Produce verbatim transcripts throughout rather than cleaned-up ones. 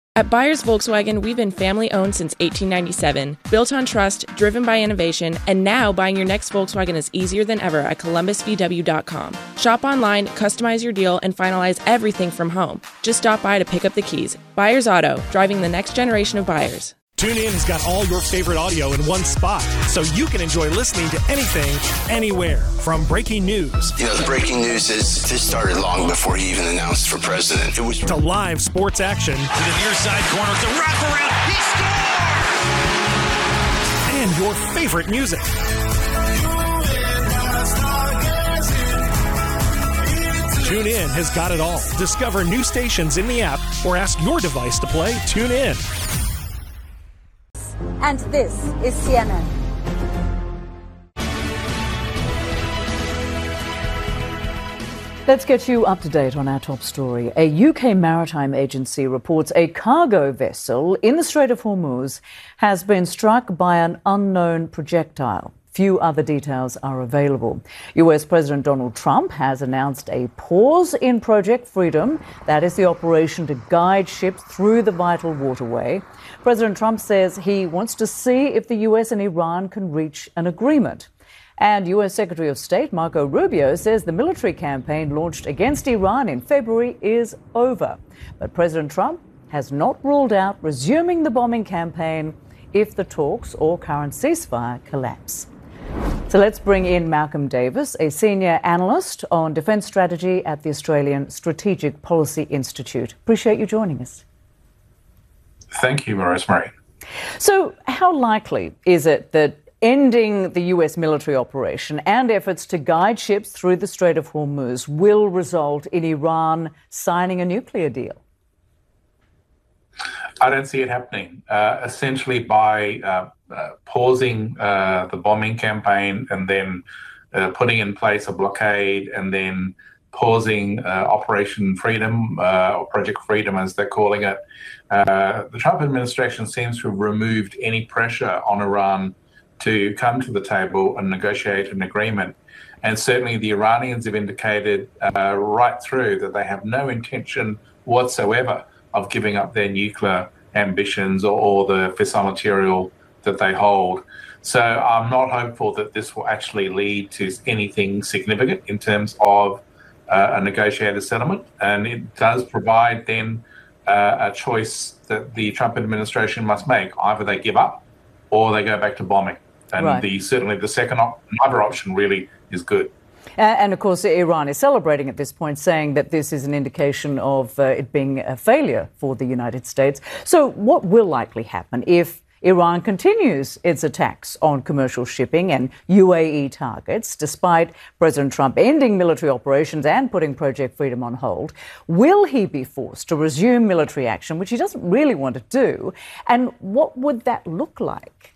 At Byers Volkswagen, we've been family-owned since eighteen ninety-seven, built on trust, driven by innovation, and now buying your next Volkswagen is easier than ever at Columbus V W dot com. Shop online, customize your deal, and finalize everything from home. Just stop by to pick up the keys. Byers Auto, driving the next generation of buyers. TuneIn has got all your favorite audio in one spot, so you can enjoy listening to anything, anywhere. From breaking news. You know, the breaking news is this started long before he even announced for president. It was to live sports action. To the near side corner, it's a wraparound. He And scores! your favorite music. TuneIn has got it all. Discover new stations in the app or ask your device to play TuneIn. And this is C N N. Let's get you up to date on our top story. A U K maritime agency reports a cargo vessel in the Strait of Hormuz has been struck by an unknown projectile. Few other details are available. U S President Donald Trump has announced a pause in Project Freedom. That is the operation to guide ships through the vital waterway. President Trump says he wants to see if the U S and Iran can reach an agreement. And U S Secretary of State Marco Rubio says the military campaign launched against Iran in February is over. But President Trump has not ruled out resuming the bombing campaign if the talks or current ceasefire collapse. So let's bring in Malcolm Davis, a senior analyst on defence strategy at the Australian Strategic Policy Institute. Appreciate you joining us. Thank you, Rosemary. So how likely is it that ending the U S military operation and efforts to guide ships through the Strait of Hormuz will result in Iran signing a nuclear deal? I don't see it happening. Uh, essentially, by uh, uh, pausing uh, the bombing campaign and then uh, putting in place a blockade and then pausing uh, Operation Freedom, uh, or Project Freedom as they're calling it, uh, the Trump administration seems to have removed any pressure on Iran to come to the table and negotiate an agreement. And certainly the Iranians have indicated uh, right through that they have no intention whatsoever of giving up their nuclear ambitions or, or the fissile material that they hold. So I'm not hopeful that this will actually lead to anything significant in terms of uh, a negotiated settlement. And it does provide then uh, a choice that the Trump administration must make. Either they give up or they go back to bombing. And right. the certainly the second op- other option really is good. And, of course, Iran is celebrating at this point, saying that this is an indication of uh, it being a failure for the United States. So what will likely happen if Iran continues its attacks on commercial shipping and U A E targets, despite President Trump ending military operations and putting Project Freedom on hold? Will he be forced to resume military action, which he doesn't really want to do? And what would that look like?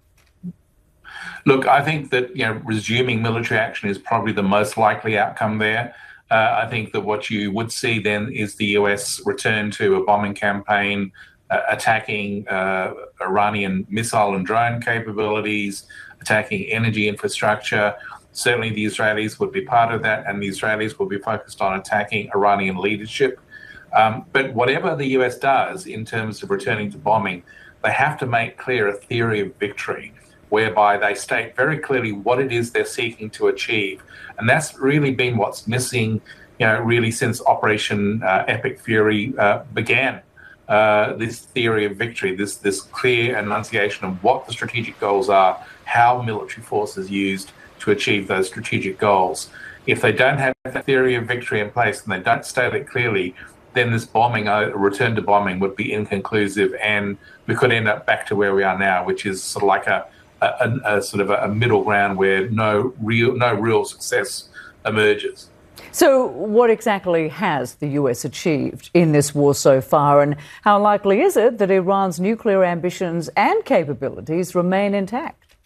Look, I think that, you know, resuming military action is probably the most likely outcome there. Uh, I think that what you would see then is the U S return to a bombing campaign, uh, attacking uh, Iranian missile and drone capabilities, attacking energy infrastructure. Certainly the Israelis would be part of that, and the Israelis will be focused on attacking Iranian leadership. Um, but whatever the U S does in terms of returning to bombing, they have to make clear a theory of victory, whereby they state very clearly what it is they're seeking to achieve. And that's really been what's missing, you know, really since Operation uh, Epic Fury uh, began. Uh, this theory of victory, this this clear enunciation of what the strategic goals are, how military force is used to achieve those strategic goals. If they don't have that theory of victory in place and they don't state it clearly, then this bombing, a uh, return to bombing, would be inconclusive, and we could end up back to where we are now, which is sort of like a A, a, a sort of a middle ground where no real no real success emerges. So what exactly has the U S achieved in this war so far, and how likely is it that Iran's nuclear ambitions and capabilities remain intact?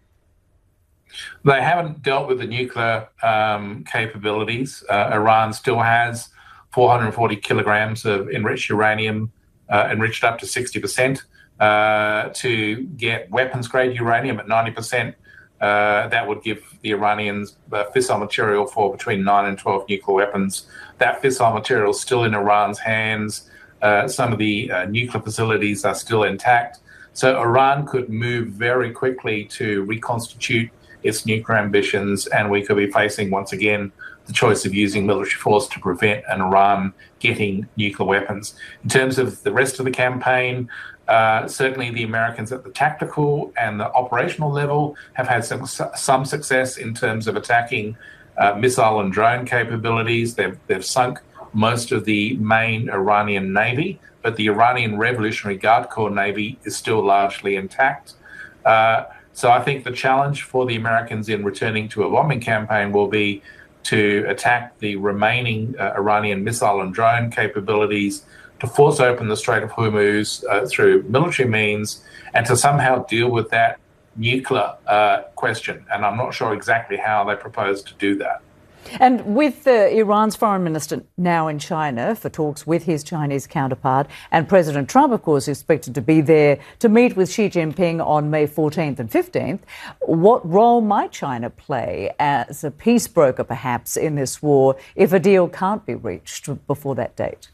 They haven't dealt with the nuclear um, capabilities. Uh, Iran still has four hundred forty kilograms of enriched uranium, uh, enriched up to sixty percent. Uh, to get weapons-grade uranium at ninety percent, uh, that would give the Iranians uh, fissile material for between nine and twelve nuclear weapons. That fissile material is still in Iran's hands. Uh, some of the uh, nuclear facilities are still intact. So Iran could move very quickly to reconstitute its nuclear ambitions, and we could be facing once again the choice of using military force to prevent an Iran getting nuclear weapons. In terms of the rest of the campaign, uh, certainly the Americans at the tactical and the operational level have had some some success in terms of attacking uh, missile and drone capabilities. They've, they've sunk most of the main Iranian navy, but the Iranian Revolutionary Guard Corps Navy is still largely intact. Uh, so I think the challenge for the Americans in returning to a bombing campaign will be to attack the remaining uh, Iranian missile and drone capabilities, to force open the Strait of Hormuz uh, through military means, and to somehow deal with that nuclear uh, question. And I'm not sure exactly how they propose to do that. And with uh, Iran's foreign minister now in China for talks with his Chinese counterpart, and President Trump, of course, expected to be there to meet with Xi Jinping on May fourteenth and fifteenth, what role might China play as a peace broker, perhaps, in this war if a deal can't be reached before that date?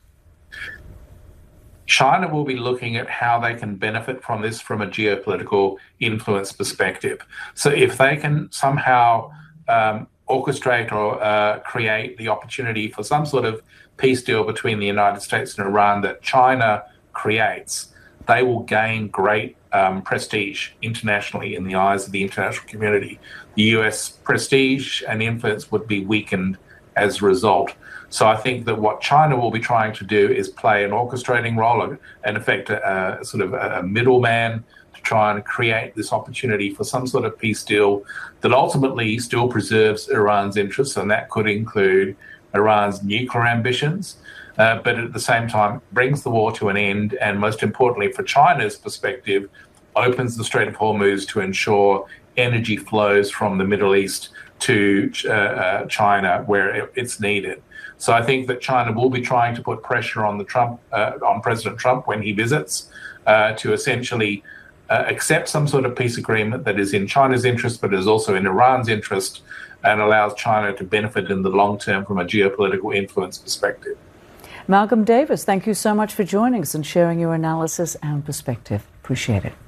China will be looking at how they can benefit from this from a geopolitical influence perspective. So if they can somehow um, orchestrate or uh, create the opportunity for some sort of peace deal between the United States and Iran that China creates, they will gain great um, prestige internationally in the eyes of the international community. The U S prestige and influence would be weakened as a result. So I think that what China will be trying to do is play an orchestrating role and, in effect, a, a sort of a middleman to try and create this opportunity for some sort of peace deal that ultimately still preserves Iran's interests, and that could include Iran's nuclear ambitions, uh, but at the same time brings the war to an end, and most importantly, for China's perspective, opens the Strait of Hormuz to ensure energy flows from the Middle East to uh, uh, China where it, it's needed. So I think that China will be trying to put pressure on the Trump, uh, on President Trump when he visits, uh, to essentially uh, accept some sort of peace agreement that is in China's interest, but is also in Iran's interest, and allows China to benefit in the long term from a geopolitical influence perspective. Malcolm Davis, thank you so much for joining us and sharing your analysis and perspective. Appreciate it.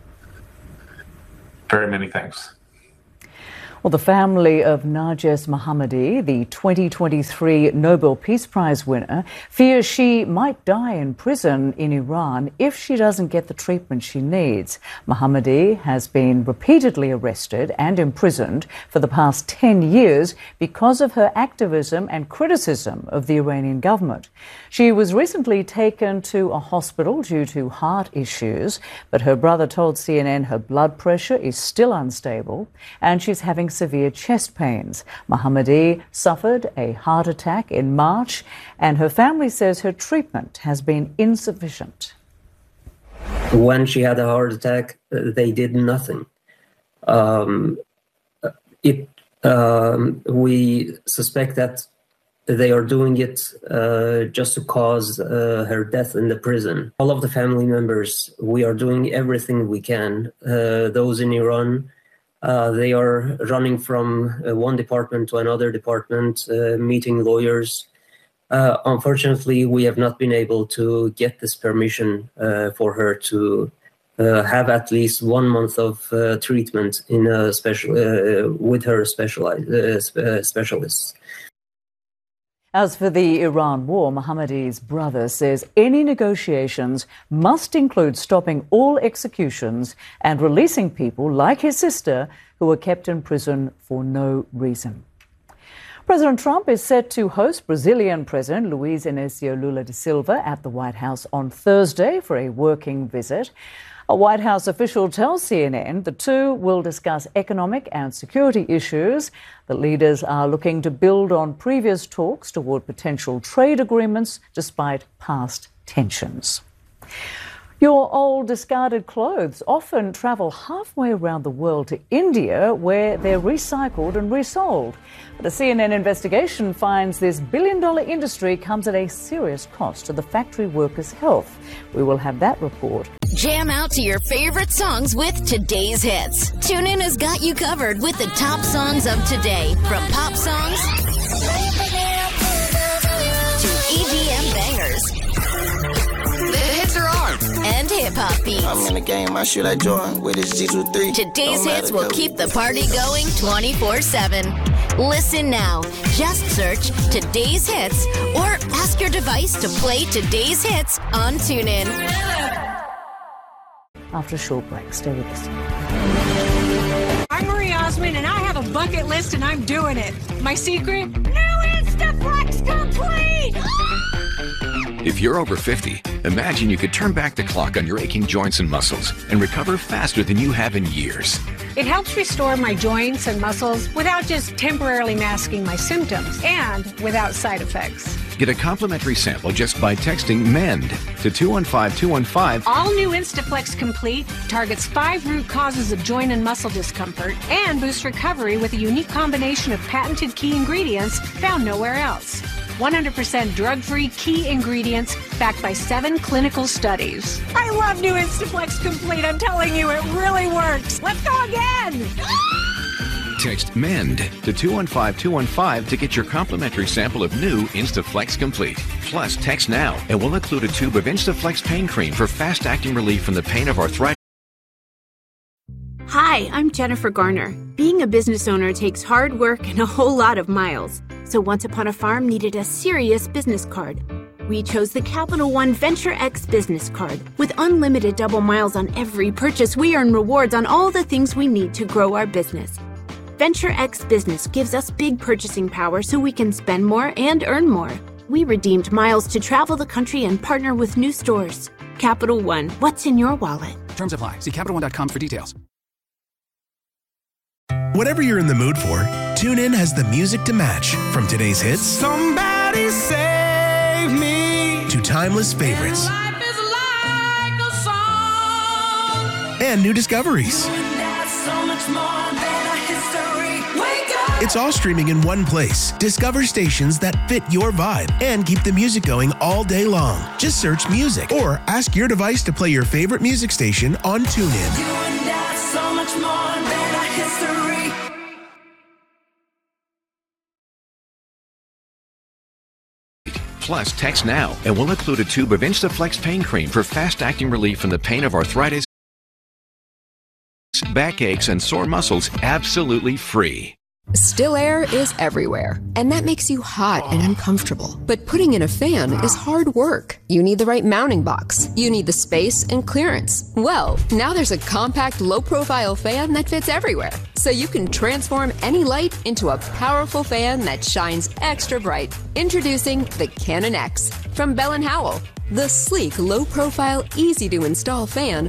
Very many thanks. Well, the family of Narges Mohammadi, the twenty twenty-three Nobel Peace Prize winner, fears she might die in prison in Iran if she doesn't get the treatment she needs. Mohammadi has been repeatedly arrested and imprisoned for the past ten years because of her activism and criticism of the Iranian government. She was recently taken to a hospital due to heart issues, but her brother told C N N her blood pressure is still unstable and she's having severe chest pains. Mohammadi suffered a heart attack in March, and her family says her treatment has been insufficient. When she had a heart attack, they did nothing. Um, it, um, we suspect that they are doing it uh, just to cause uh, her death in the prison. All of the family members, we are doing everything we can. Uh, those in Iran, Uh, they are running from uh, one department to another department, uh, meeting lawyers. Uh, unfortunately, we have not been able to get this permission uh, for her to uh, have at least one month of uh, treatment in a special uh, with her specialized uh, spe- specialists. As for the Iran war, Mohammadi's brother says any negotiations must include stopping all executions and releasing people like his sister who were kept in prison for no reason. President Trump is set to host Brazilian President Luiz Inácio Lula da Silva at the White House on Thursday for a working visit. A White House official tells C N N the two will discuss economic and security issues. The leaders are looking to build on previous talks toward potential trade agreements despite past tensions. Your old discarded clothes often travel halfway around the world to India, where they're recycled and resold. But a C N N investigation finds this billion-dollar industry comes at a serious cost to the factory workers' health. We will have that report. Jam out to your favorite songs with today's hits. TuneIn has got you covered with the top songs of today, from pop songs to E D M bangers. The hits are on. And hip-hop beats. I'm in the game, I shoot, I join with this G two three. Today's hits will keep the party going twenty-four seven. Listen now. Just search Today's Hits or ask your device to play Today's Hits on TuneIn. After a short break, stay with us. I'm Marie Osmond, and I have a bucket list, and I'm doing it. My secret? New Instaflex Complete! If you're over fifty, imagine you could turn back the clock on your aching joints and muscles and recover faster than you have in years. It helps restore my joints and muscles without just temporarily masking my symptoms and without side effects. Get a complimentary sample just by texting MEND to two one five two one five. All new Instaflex Complete targets five root causes of joint and muscle discomfort and boosts recovery with a unique combination of patented key ingredients found nowhere else. one hundred percent drug-free key ingredients backed by seven clinical studies. I love new Instaflex Complete. I'm telling you, it really works. Let's go again. Text MEND to two one five two one five to get your complimentary sample of new Instaflex Complete. Plus, text now and we'll include a tube of Instaflex pain cream for fast-acting relief from the pain of arthritis. Hi, I'm Jennifer Garner. Being a business owner takes hard work and a whole lot of miles. So Once Upon a Farm needed a serious business card. We chose the Capital One Venture X business card. With unlimited double miles on every purchase, we earn rewards on all the things we need to grow our business. Venture X Business gives us big purchasing power so we can spend more and earn more. We redeemed miles to travel the country and partner with new stores. Capital One, what's in your wallet? Terms apply. See Capital One dot com for details. Whatever you're in the mood for, TuneIn has the music to match. From today's hits, Somebody save me, to timeless favorites, and, life is like a song. and new discoveries. So much more than a history. Wake up. It's all streaming in one place. Discover stations that fit your vibe and keep the music going all day long. Just search music or ask your device to play your favorite music station on TuneIn. You and I, so much more than a history. Plus, text now and we'll include a tube of Instaflex pain cream for fast-acting relief from the pain of arthritis, backaches, and sore muscles absolutely free. Still air is everywhere, and that makes you hot and uncomfortable. But putting in a fan is hard work. You need the right mounting box. You need the space and clearance. Well, now there's a compact, low-profile fan that fits everywhere, so you can transform any light into a powerful fan that shines extra bright. Introducing the Canon X from Bell and Howell. The sleek, low-profile, easy-to-install fan